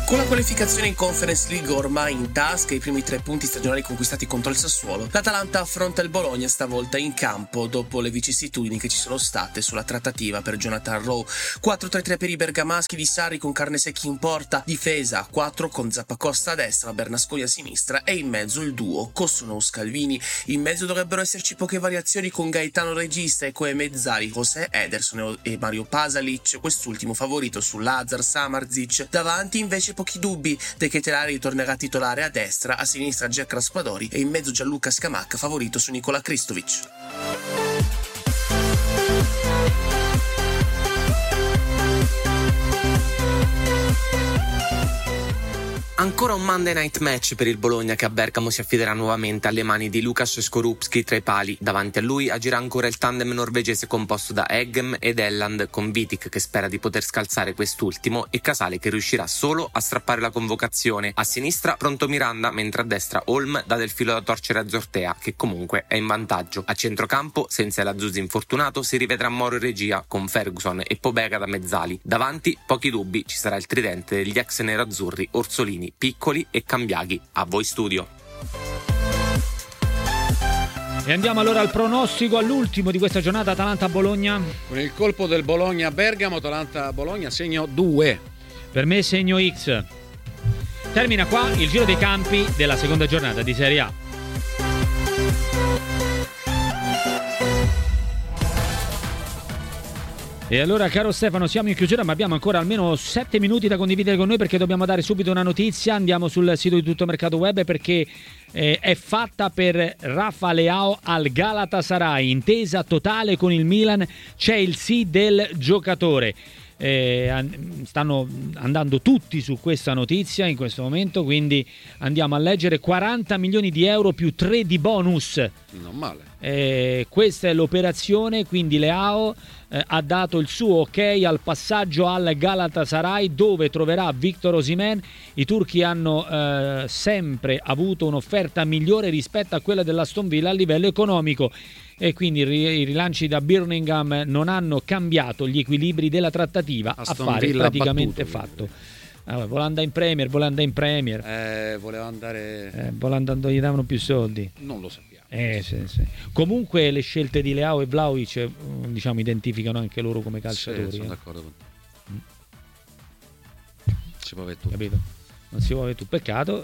Con la qualificazione in Conference League ormai in tasca e i primi 3 punti stagionali conquistati contro il Sassuolo, l'Atalanta affronta il Bologna stavolta in campo dopo le vicissitudini che ci sono state sulla trattativa per Jonathan Rowe. 4-3-3 per i bergamaschi di Sarri con Carnesecchi in porta, difesa a 4 con Zappacosta a destra, Bernasconi a sinistra e in mezzo il duo Kosunou-Scalvini. In mezzo dovrebbero esserci poche variazioni con Gaetano Regista e come mezzali José Ederson e Mario Pasalic, quest'ultimo favorito su Lazar Samardzic. Davanti invece pochi dubbi, De Ketelare ritornerà titolare a destra, a sinistra Jack Raspadori e in mezzo Gianluca Scamacca favorito su Nikola Kristovic. Ancora un Monday Night Match per il Bologna che a Bergamo si affiderà nuovamente alle mani di Lukas Skorupski tra i pali. Davanti a lui agirà ancora il tandem norvegese composto da Eggem ed Elland, con Vitic che spera di poter scalzare quest'ultimo e Casale che riuscirà solo a strappare la convocazione. A sinistra pronto Miranda, mentre a destra Holm dà del filo da torcere a Zortea, che comunque è in vantaggio. A centrocampo, senza l'Azzuzzi infortunato, si rivedrà Moro in regia con Ferguson e Pobega da mezzali. Davanti, pochi dubbi, ci sarà il tridente degli ex nerazzurri Orsolini, Piccoli e Cambiaghi. A voi studio. E andiamo allora al pronostico, all'ultimo di questa giornata, Atalanta-Bologna. Con il colpo del Bologna a Bergamo, Atalanta-Bologna segno 2. Per me segno X. Termina qua il giro dei campi della seconda giornata di Serie A. E allora, caro Stefano, siamo in chiusura, ma abbiamo ancora almeno 7 minuti da condividere con noi, perché dobbiamo dare subito una notizia. Andiamo sul sito di Tutto Mercato Web, perché è fatta per Rafa Leao al Galatasaray, intesa totale con il Milan, c'è il sì del giocatore. Stanno andando tutti su questa notizia in questo momento, quindi andiamo a leggere. 40 milioni di euro più 3 di bonus. Non male. Questa è l'operazione, quindi Leao ha dato il suo ok al passaggio al Galatasaray, dove troverà Victor Osimhen. I turchi hanno sempre avuto un'offerta migliore rispetto a quella dell'Aston Villa a livello economico, e quindi i rilanci da Birmingham non hanno cambiato gli equilibri della trattativa. Aston affare Villa praticamente battuto, fatto. Voleva andare in Premier, voleva andare... volando gli davano più soldi. Non lo sappiamo. Sì. Comunque le scelte di Leao e Vlahovic, diciamo, identificano anche loro come calciatori. Sì, sono d'accordo con te. Si può avere tutto. Capito? Non si può avere tutto. Peccato,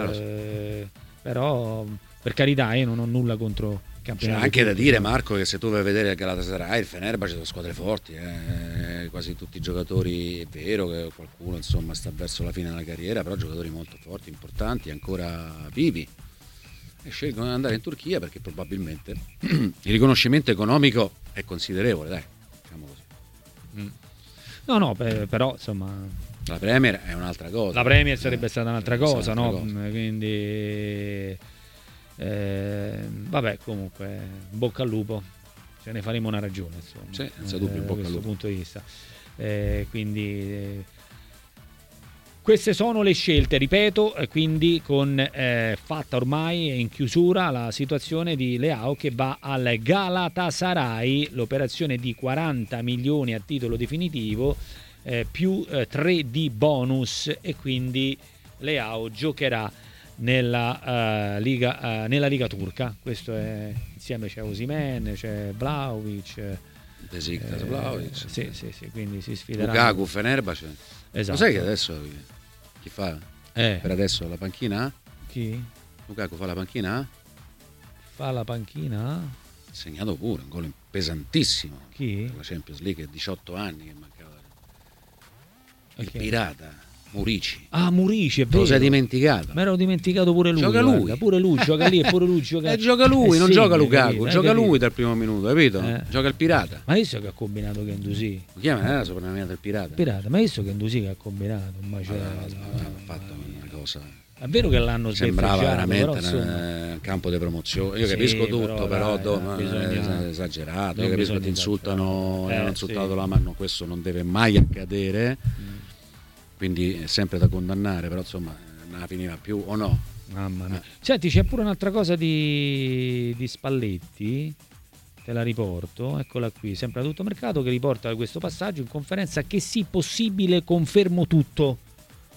però per carità, io non ho nulla contro il campionato. C'è anche da dire, Marco, che se tu vai a vedere il Galatasaray, il Fenerbahce, sono squadre forti, quasi tutti i giocatori. È vero che qualcuno insomma sta verso la fine della carriera, però giocatori molto forti, importanti, ancora vivi, e scelgono di andare in Turchia perché probabilmente il riconoscimento economico è considerevole, dai, diciamo così. No, però insomma la Premier è un'altra cosa. La Premier sarebbe stata un'altra cosa, no? Cosa. Quindi vabbè, comunque bocca al lupo, ce ne faremo una ragione, insomma. Sì, senza dubbio, bocca al lupo. Da questo punto di vista. Quindi queste sono le scelte, ripeto, quindi con fatta ormai in chiusura la situazione di Leao che va al Galatasaray, l'operazione di 40 milioni a titolo definitivo, più 3 di bonus, e quindi Leao giocherà nella Liga turca. Questo è, insieme c'è Osimhen, c'è Vlahovic, Besiktas, Vlahovic. Sì, quindi si sfiderà. Lukaku, Fenerbahce. Esatto. Lo sai che adesso chi fa per adesso la panchina? Chi? Lukaku fa la panchina? Fa la panchina? Ha segnato pure un gol pesantissimo. Chi? Per la Champions League, 18 anni che mancava. Il Okay. pirata Murici. Ah, Murici, è vero. Te lo sei dimenticato? Mi ero dimenticato pure lui. Gioca lui. Pure lui gioca lì, e pure lui gioca. Gioca lui, non sì, gioca Lukaku, capito, gioca capito. lui dal primo minuto, capito? Gioca il pirata. Ma visto che ha combinato che Ndusì? Lo chiama la soprannominata il pirata. Pirata, ma visto che Ndusì che ha combinato un macello. Ha fatto una cosa. È vero che l'hanno sembrava veramente però, un campo di promozione. Io sì, capisco tutto, però bisogna... è esagerato. Non Io capisco che ti insultano, hanno insultato la mano, questo non deve mai accadere. Quindi è sempre da condannare, però insomma non la finiva più, o no? Mamma mia. Senti, c'è pure un'altra cosa di Spalletti, te la riporto, eccola qui, sempre a Tutto Mercato, che riporta questo passaggio in conferenza: che sì, possibile, confermo tutto.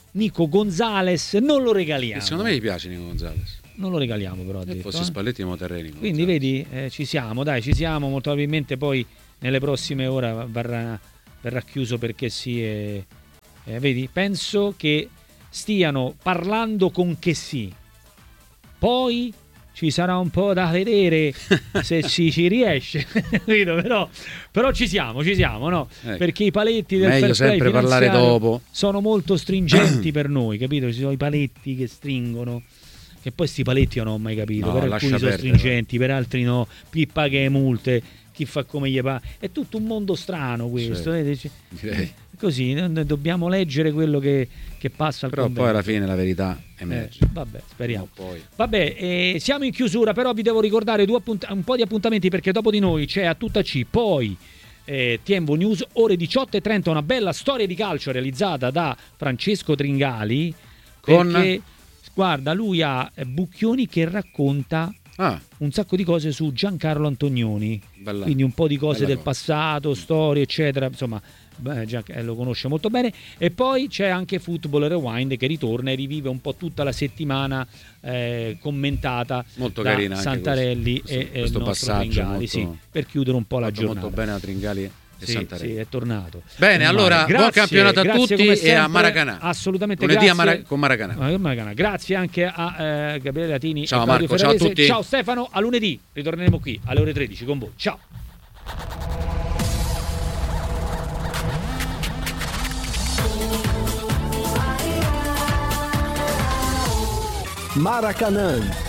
Nico Gonzalez non lo regaliamo. Secondo me gli piace Nico Gonzalez. Non lo regaliamo però, Se fosse Spalletti non terreni. Quindi vedi, ci siamo, molto probabilmente poi nelle prossime ore verrà chiuso perché sì, vedi, penso che stiano parlando con che sì, poi ci sarà un po' da vedere se ci riesce, però ci siamo, no? Ecco. Perché i paletti del meglio fair play sempre parlare dopo, sono molto stringenti per noi, capito? Ci sono i paletti che stringono, che poi sti paletti io non ho mai capito, no, per alcuni sono stringenti, per altri no, chi paga le multe, chi fa come gli pare, è tutto un mondo strano questo, direi. Così dobbiamo leggere quello che passa al però convento. poi alla fine la verità emerge. Vabbè, speriamo. Poi. Vabbè, siamo in chiusura, però vi devo ricordare un po' di appuntamenti, perché dopo di noi c'è A Tutta C, poi TMV News, ore 18:30, una bella storia di calcio realizzata da Francesco Tringali, perché guarda, lui ha Bucchioni che racconta un sacco di cose su Giancarlo Antonioni, quindi un po' di cose del passato, storie eccetera, insomma lo conosce molto bene. E poi c'è anche Football Rewind che ritorna e rivive un po' tutta la settimana commentata molto da carina Santarelli questo e il nostro Tringali, molto, per chiudere un po' la giornata. Molto bene a Tringali. Sì, è tornato. Bene, allora buon campionato a tutti e a Maracanã. Assolutamente, lunedì grazie. con Maracanã. Grazie anche a Gabriele Latini. Ciao Marco, ciao a tutti. Ciao Stefano, a lunedì ritorneremo qui alle ore 13 con voi. Ciao. Maracanã.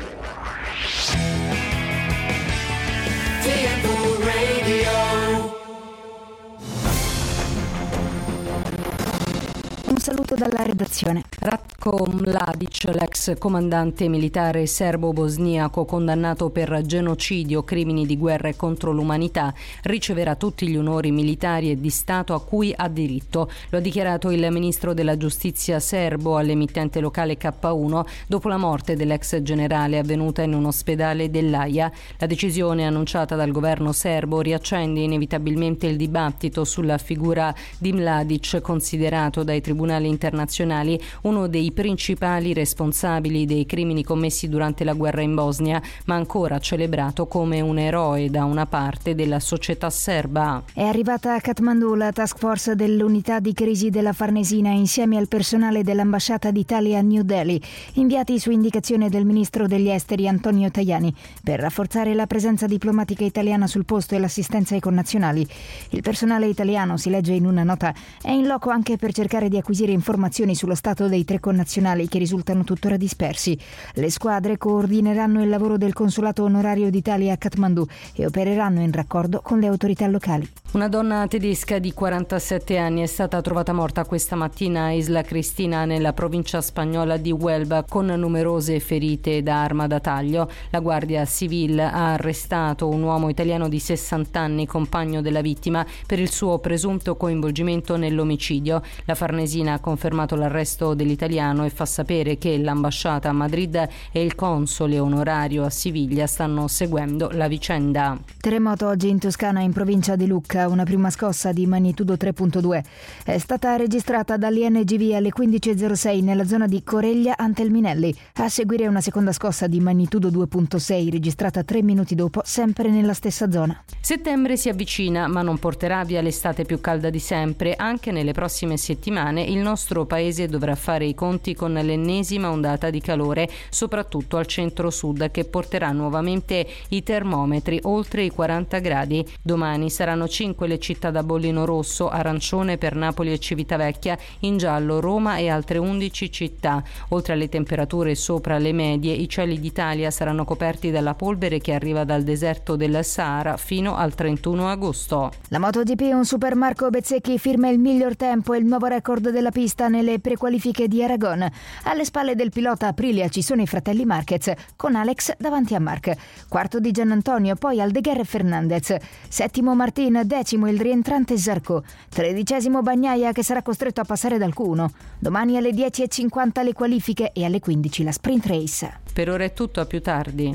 Un saluto dalla redazione. Ratko Mladic, l'ex comandante militare serbo-bosniaco condannato per genocidio, crimini di guerra e contro l'umanità, riceverà tutti gli onori militari e di Stato a cui ha diritto. Lo ha dichiarato il ministro della giustizia serbo all'emittente locale K1 dopo la morte dell'ex generale avvenuta in un ospedale dell'Aia. La decisione annunciata dal governo serbo riaccende inevitabilmente il dibattito sulla figura di Mladic, considerato dai tribunali internazionali uno dei principali responsabili dei crimini commessi durante la guerra in Bosnia, ma ancora celebrato come un eroe da una parte della società serba. È arrivata a Kathmandu la task force dell'unità di crisi della Farnesina insieme al personale dell'ambasciata d'Italia a New Delhi, inviati su indicazione del ministro degli esteri Antonio Tajani per rafforzare la presenza diplomatica italiana sul posto e l'assistenza ai connazionali. Il personale italiano, si legge in una nota, è in loco anche per cercare di acquisire informazioni sullo stato dei 3 connazionali che risultano tuttora dispersi. Le squadre coordineranno il lavoro del consolato onorario d'Italia a Kathmandu e opereranno in raccordo con le autorità locali. Una donna tedesca di 47 anni è stata trovata morta questa mattina a Isla Cristina, nella provincia spagnola di Huelva, con numerose ferite da arma da taglio. La Guardia Civile ha arrestato un uomo italiano di 60 anni, compagno della vittima, per il suo presunto coinvolgimento nell'omicidio. La Farnesina ha confermato l'arresto dell'italiano e fa sapere che l'ambasciata a Madrid e il console onorario a Siviglia stanno seguendo la vicenda. Terremoto oggi in Toscana, in provincia di Lucca. Una prima scossa di magnitudo 3.2 è stata registrata dall'INGV alle 15.06 nella zona di Coreglia Antelminelli. A seguire una seconda scossa di magnitudo 2.6 registrata 3 minuti dopo, sempre nella stessa zona. Settembre si avvicina, ma non porterà via l'estate più calda di sempre. Anche nelle prossime settimane il nostro paese dovrà fare i conti con l'ennesima ondata di calore, soprattutto al centro-sud, che porterà nuovamente i termometri oltre i 40 gradi. Domani saranno 5 le città da bollino rosso, arancione per Napoli e Civitavecchia, in giallo Roma e altre 11 città. Oltre alle temperature sopra le medie, i cieli d'Italia saranno coperti dalla polvere che arriva dal deserto del Sahara fino al 31 agosto. La MotoGP, un super Marco Bezzecchi firma il miglior tempo e il nuovo record della pista nelle prequalifiche di Aragon. Alle spalle del pilota Aprilia ci sono i fratelli Marquez, con Alex davanti a Marc. Quarto di Giannantonio, poi Aldeguer e Fernandez. Settimo Martin, decimo il rientrante Zarco. 13° Bagnaia, che sarà costretto a passare dal Q1. Domani alle 10.50 le qualifiche e alle 15 la sprint race. Per ora è tutto, a più tardi.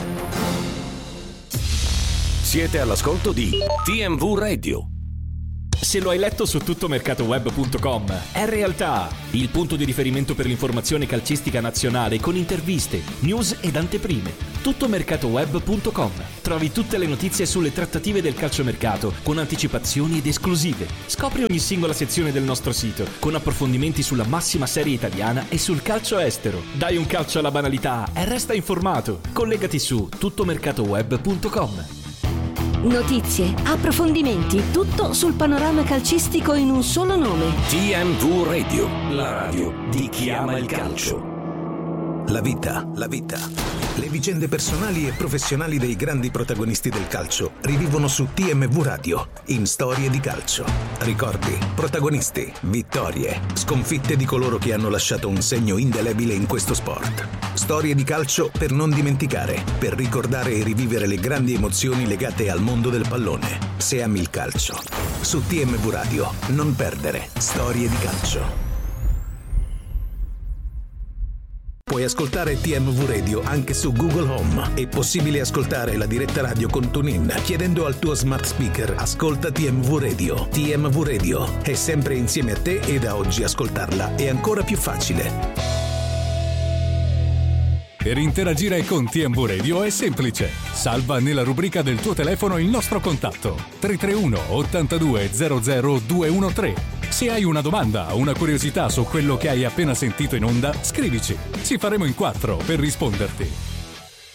Siete all'ascolto di TMV Radio. Se lo hai letto su tuttomercatoweb.com, è realtà. Il punto di riferimento per l'informazione calcistica nazionale con interviste, news ed anteprime. Tuttomercatoweb.com. Trovi tutte le notizie sulle trattative del calciomercato con anticipazioni ed esclusive. Scopri ogni singola sezione del nostro sito con approfondimenti sulla massima serie italiana e sul calcio estero. Dai un calcio alla banalità e resta informato. Collegati su tuttomercatoweb.com. Notizie, approfondimenti, tutto sul panorama calcistico in un solo nome. TMV Radio, la radio di chi ama il calcio. La vita. Le vicende personali e professionali dei grandi protagonisti del calcio rivivono su TMV Radio, in Storie di calcio. Ricordi, protagonisti, vittorie, sconfitte di coloro che hanno lasciato un segno indelebile in questo sport. Storie di calcio per non dimenticare, per ricordare e rivivere le grandi emozioni legate al mondo del pallone. Se ami il calcio. Su TMV Radio, non perdere Storie di calcio. Puoi ascoltare TMV Radio anche su Google Home. È possibile ascoltare la diretta radio con TuneIn chiedendo al tuo smart speaker "Ascolta TMV Radio". TMV Radio è sempre insieme a te e da oggi ascoltarla è ancora più facile. Per interagire con TMV Radio è semplice. Salva nella rubrica del tuo telefono il nostro contatto 331 82 00 213. Se hai una domanda o una curiosità su quello che hai appena sentito in onda, scrivici. Ci faremo in 4 per risponderti.